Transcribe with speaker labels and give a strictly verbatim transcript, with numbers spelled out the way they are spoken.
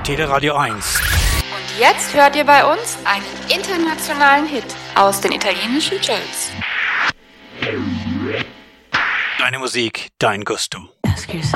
Speaker 1: Teleradio eins.
Speaker 2: Und jetzt hört ihr bei uns einen internationalen Hit aus den italienischen Charts.
Speaker 1: Deine Musik, dein Gusto.